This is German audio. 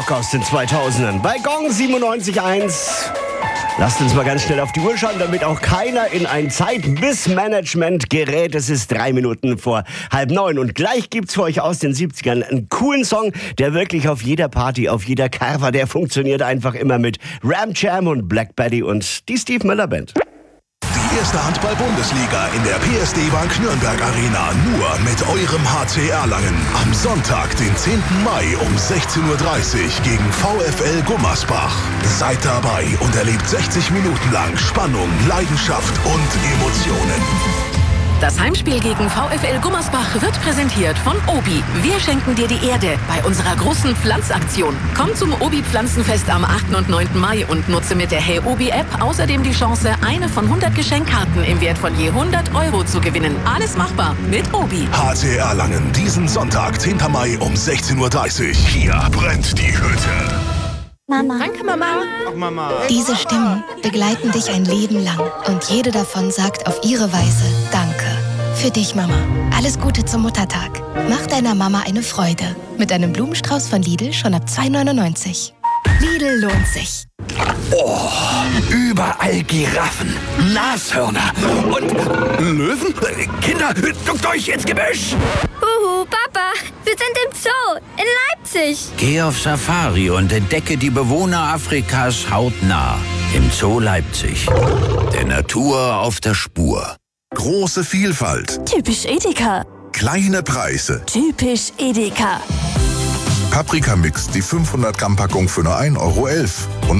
Rock aus den 2000ern. Bei Gong 97.1. Lasst uns mal ganz schnell auf die Uhr schauen, damit auch keiner in ein Zeitmissmanagement gerät. Es ist 3 Minuten vor 8:30 und gleich gibt's für euch aus den 70ern einen coolen Song, der wirklich auf jeder Party, auf jeder Carver, der funktioniert einfach immer mit Ram Jam und Black Betty und die Steve Miller Band. Die erste Handball-Bundesliga in der PSD Bank Nürnberg Arena nur mit eurem HC Erlangen. Am Sonntag, den 10. Mai um 16:30 Uhr gegen VfL Gummersbach. Seid dabei und erlebt 60 Minuten lang Spannung, Leidenschaft und Emotionen. Das Heimspiel gegen VfL Gummersbach wird präsentiert von Obi. Wir schenken dir die Erde bei unserer großen Pflanzaktion. Komm zum Obi-Pflanzenfest am 8. und 9. Mai und nutze mit der Hey Obi-App außerdem die Chance, eine von 100 Geschenkkarten im Wert von je 100 Euro zu gewinnen. Alles machbar mit Obi. HC Erlangen, diesen Sonntag, 10. Mai um 16:30 Uhr. Hier brennt die Hütte. Mama. Danke, Mama. Ach, Mama. Diese Stimmen begleiten dich ein Leben lang und jede davon sagt auf ihre Weise Danke. Für dich, Mama. Alles Gute zum Muttertag. Mach deiner Mama eine Freude. Mit einem Blumenstrauß von Lidl schon ab 2,99 €. Lidl lohnt sich. Oh, überall Giraffen, Nashörner und Löwen. Kinder, duckt euch ins Gebüsch. Huhu, Papa, wir sind im Zoo in Leipzig. Geh auf Safari und entdecke die Bewohner Afrikas hautnah im Zoo Leipzig. Der Natur auf der Spur. Große Vielfalt, Typisch Edeka. kleine Preise. Typisch Edeka. Paprika-Mix, die 500 Gramm Packung für nur 1,11 €